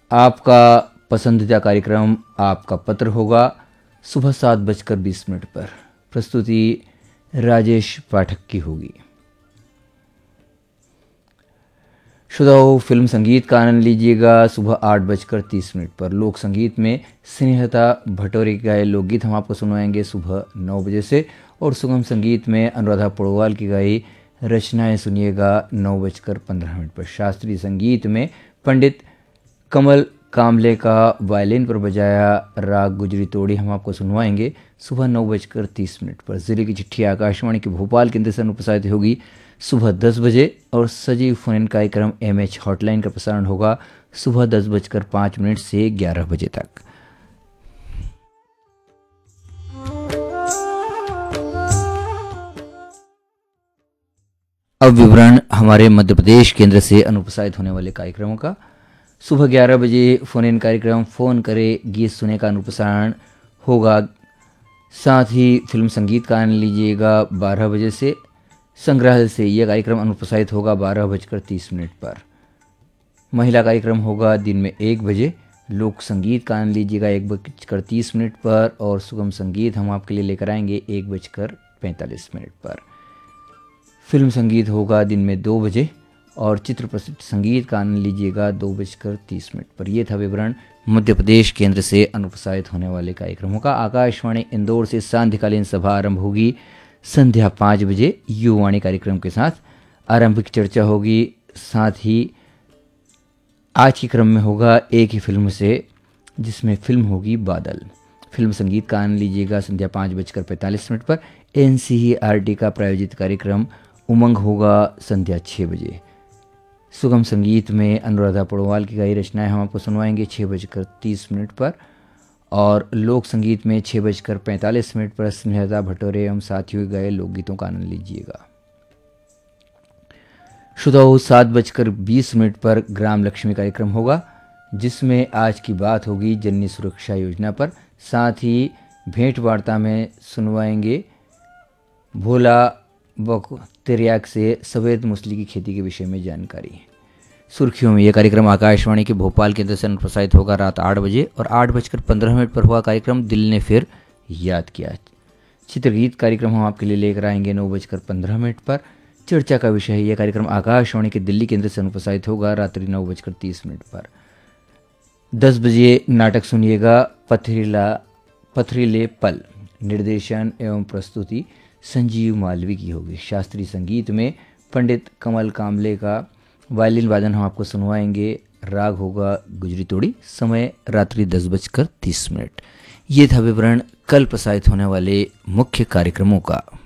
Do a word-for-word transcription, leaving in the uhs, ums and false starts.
आपका पसंदीदा कार्यक्रम आपका पत्र होगा सुबह सात बजकर बीस मिनट पर। प्रस्तुति राजेश पाठक की होगी। श्रोताओं, फिल्म संगीत का आनंद लीजिएगा सुबह आठ बजकर तीस मिनट पर। लोक संगीत में स्नेहता भटोरे के गाए लोकगीत हम आपको सुनवाएंगे सुबह नौ बजे से, और सुगम संगीत में अनुराधा पौडवाल की गाई रचनाएं सुनिएगा नौ बजकर पंद्रह मिनट पर। शास्त्रीय संगीत में पंडित कमल कामले का वायलिन पर बजाया राग गुजरी तोड़ी हम आपको सुनवाएंगे सुबह नौ बजकर तीस मिनट पर। जिले की चिट्ठी आकाशवाणी के भोपाल केंद्र से अनुप्रसारित होगी सुबह दस बजे, और सजीव फोन कार्यक्रम एम एच हॉटलाइन का प्रसारण होगा सुबह दस बजकर पाँच मिनट से ग्यारह बजे तक। अब विवरण हमारे मध्य प्रदेश केंद्र से अनुप्रसारित होने वाले कार्यक्रमों का। सुबह ग्यारह बजे फोन इन कार्यक्रम फोन करे गीत सुने का अनुप्रसारण होगा। साथ ही फिल्म संगीत का आनंद लीजिएगा बारह बजे से। संग्रहालय से यह कार्यक्रम अनुप्रसारित होगा बारह बजकर तीस मिनट पर। महिला कार्यक्रम होगा दिन में एक बजे। लोक संगीत का आनंद लीजिएगा एक बजकर तीस मिनट पर, और सुगम संगीत हम आपके लिए लेकर आएंगे एक बजकर पैंतालीस मिनट पर। फिल्म संगीत होगा दिन में दो बजे, और चित्र प्रसिद्ध संगीत का आनंद लीजिएगा दो बजकर तीस मिनट पर। यह था विवरण मध्य प्रदेश केंद्र से अनुप्रसारित होने वाले कार्यक्रमों का। आकाशवाणी इंदौर से सांध्यकालीन सभा आरंभ होगी संध्या पाँच बजे युवाणी कार्यक्रम के साथ। आरंभिक चर्चा होगी, साथ ही आज के क्रम में होगा एक ही फिल्म से, जिसमें फिल्म होगी बादल। फिल्म संगीत का आनंद लीजिएगा संध्या पाँच बजकर पैंतालीस मिनट पर। N C E R T का प्रायोजित कार्यक्रम उमंग होगा संध्या छः बजे। सुगम संगीत में अनुराधा पौडवाल की गाई रचनाएं हम आपको सुनवाएंगे छः बजकर तीस मिनट पर, और लोक संगीत में छः बजकर पैंतालीस मिनट पर स्नेहता भटोरे एवं साथियों के गाए लोकगीतों का आनंद लीजिएगा। श्रोताओं, सात बजकर बीस मिनट पर ग्राम लक्ष्मी कार्यक्रम होगा, जिसमें आज की बात होगी जननी सुरक्षा योजना पर। साथ ही भेंट वार्ता में सुनवाएंगे भोला बख्तियार से सफ़ेद मूसली की खेती के विषय में जानकारी। सुर्खियों में यह कार्यक्रम आकाशवाणी के भोपाल केंद्र से प्रसारित होगा रात आठ बजे, और आठ बजकर पंद्रह मिनट पर हुआ कार्यक्रम दिल ने फिर याद किया। चित्रगीत कार्यक्रम हम आपके लिए लेकर आएंगे नौ बजकर पंद्रह मिनट पर। चर्चा का विषय है यह कार्यक्रम आकाशवाणी के दिल्ली केंद्र से अनुप्रसारित होगा रात्रि नौ बजकर तीस मिनट पर। दस बजे नाटक सुनिएगा पथरीला पथरीले पल। निर्देशन एवं प्रस्तुति संजीव मालवी की होगी। शास्त्रीय संगीत में पंडित कमल कामले का वायलिन वादन हम आपको सुनवाएंगे। राग होगा गुजरी तोड़ी। समय रात्रि दस बजकर तीस मिनट। ये था विवरण कल प्रसारित होने वाले मुख्य कार्यक्रमों का।